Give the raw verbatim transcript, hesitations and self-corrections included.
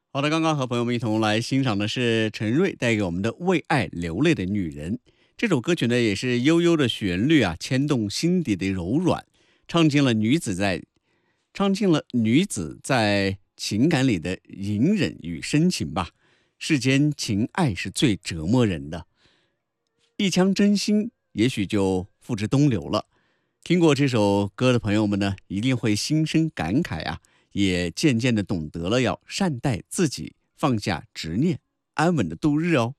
好的，刚刚和朋友们一同来欣赏的是陈瑞带给我们的《为爱流泪的女人》。这首歌曲呢，也是悠悠的旋律啊，牵动心底的柔软，唱尽了女子在唱尽了女子在情感里的隐忍与深情吧。世间情爱是最折磨人的，一腔真心也许就付之东流了。听过这首歌的朋友们呢，一定会心生感慨啊，也渐渐的懂得了要善待自己，放下执念，安稳的度日哦。